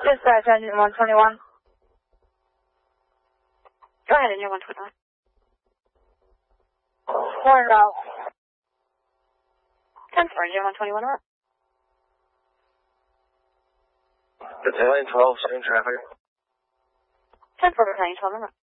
Dispatch engine 121. Go ahead, engine 121. Horn route. 10-4, engine 121 route. Battalion 12, same traffic. 10-4, battalion 12 route.